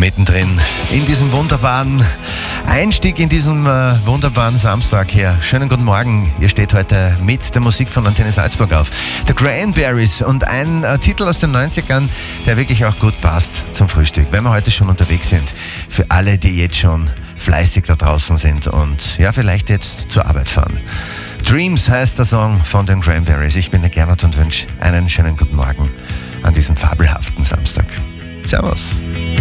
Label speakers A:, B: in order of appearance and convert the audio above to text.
A: mittendrin in diesem wunderbaren Einstieg in diesen wunderbaren Samstag hier. Schönen guten Morgen. Ihr steht heute mit der Musik von Antenne Salzburg auf. The Cranberries und ein Titel aus den 90ern, der wirklich auch gut passt zum Frühstück, wenn wir heute schon unterwegs sind. Für alle, die jetzt schon fleißig da draußen sind und ja, vielleicht jetzt zur Arbeit fahren. Dreams heißt der Song von den Cranberries. Ich bin der Gernot und wünsche einen schönen guten Morgen an diesem fabelhaften Samstag. Servus.